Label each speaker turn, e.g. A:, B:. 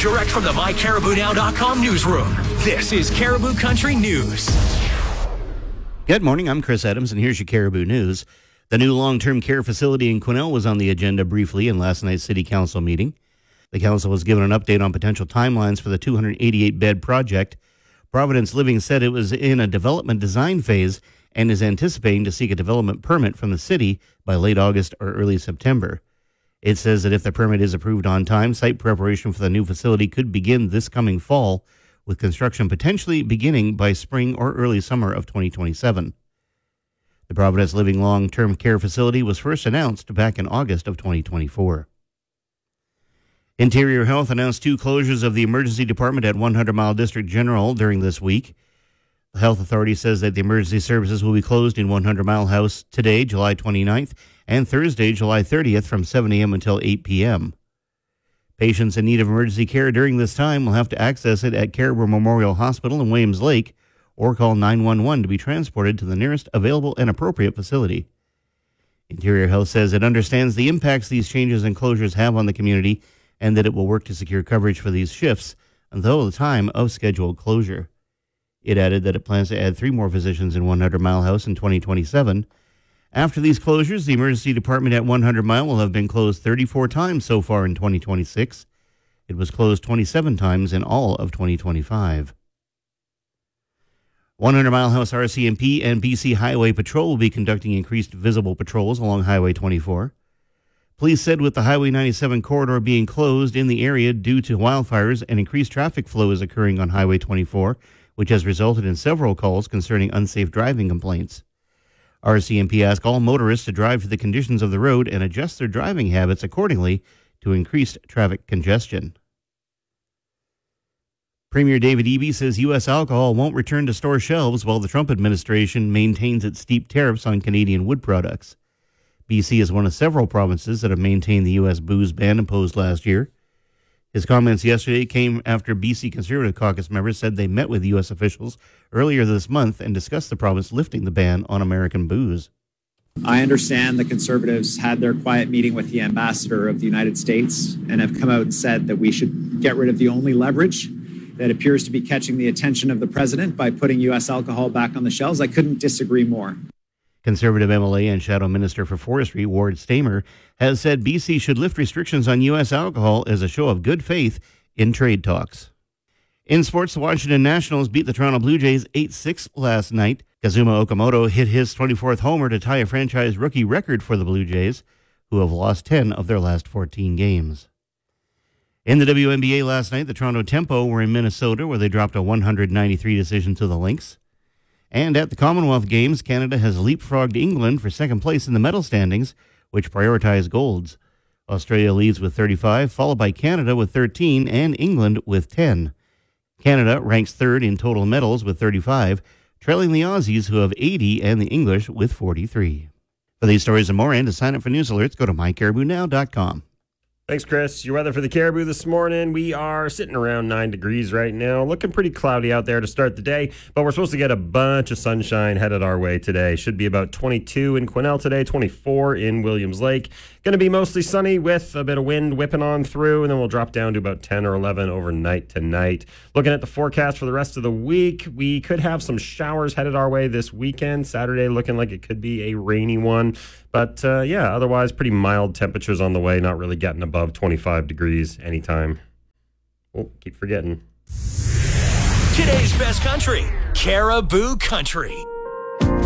A: Direct from the MyCaribouNow.com newsroom, this is Caribou Country News.
B: Good morning, I'm Chris Adams, and here's your Caribou News. The new long-term care facility in Quesnel was on the agenda briefly in last night's City Council meeting. The council was given an update on potential timelines for the 288-bed project. Providence Living said it was in a development design phase and is anticipating to seek a development permit from the city by late August or early September. It says that if the permit is approved on time, site preparation for the new facility could begin this coming fall, with construction potentially beginning by spring or early summer of 2027. The Providence Living long-term care facility was first announced back in August of 2024. Interior Health announced 2 closures of the emergency department at 100 Mile District General during this week. The health authority says that the emergency services will be closed in 100 Mile House today, July 29th, and Thursday, July 30th from 7 a.m. until 8 p.m. Patients in need of emergency care during this time will have to access it at Caribou Memorial Hospital in Williams Lake or call 911 to be transported to the nearest available and appropriate facility. Interior Health says it understands the impacts these changes and closures have on the community and that it will work to secure coverage for these shifts until the time of scheduled closure. It added that it plans to add 3 more physicians in 100 Mile House in 2027. After these closures, the emergency department at 100 Mile will have been closed 34 times so far in 2026. It was closed 27 times in all of 2025. 100 Mile House RCMP and BC Highway Patrol will be conducting increased visible patrols along Highway 24. Police said with the Highway 97 corridor being closed in the area due to wildfires, an increased traffic flow is occurring on Highway 24, which has resulted in several calls concerning unsafe driving complaints. RCMP asked all motorists to drive to the conditions of the road and adjust their driving habits accordingly to increased traffic congestion. Premier David Eby says U.S. alcohol won't return to store shelves while the Trump administration maintains its steep tariffs on Canadian wood products. BC is one of several provinces that have maintained the U.S. booze ban imposed last year. His comments yesterday came after BC Conservative Caucus members said they met with U.S. officials earlier this month and discussed the province lifting the ban on American booze.
C: I understand the Conservatives had their quiet meeting with the ambassador of the United States and have come out and said that we should get rid of the only leverage that appears to be catching the attention of the president by putting U.S. alcohol back on the shelves. I couldn't disagree more.
B: Conservative MLA and Shadow Minister for Forestry, Ward Stamer, has said BC should lift restrictions on U.S. alcohol as a show of good faith in trade talks. In sports, the Washington Nationals beat the Toronto Blue Jays 8-6 last night. Kazuma Okamoto hit his 24th homer to tie a franchise rookie record for the Blue Jays, who have lost 10 of their last 14 games. In the WNBA last night, the Toronto Tempo were in Minnesota, where they dropped a 193 decision to the Lynx. And at the Commonwealth Games, Canada has leapfrogged England for second place in the medal standings, which prioritize golds. Australia leads with 35, followed by Canada with 13 and England with 10. Canada ranks third in total medals with 35, trailing the Aussies, who have 80, and the English with 43. For these stories and more, and to sign up for news alerts, go to mycaribounow.com.
D: Thanks, Chris. Your weather for the Caribou this morning. We are sitting around 9 degrees right now. Looking pretty cloudy out there to start the day, but we're supposed to get a bunch of sunshine headed our way today. Should be about 22 in Quesnel today, 24 in Williams Lake. Going to be mostly sunny with a bit of wind whipping on through, and then we'll drop down to about 10 or 11 overnight tonight. Looking at the forecast for the rest of the week, we could have some showers headed our way this weekend. Saturday looking like it could be a rainy one. But, otherwise pretty mild temperatures on the way, not really getting above 25 degrees anytime. Oh, keep forgetting.
A: Today's best country, Caribou Country.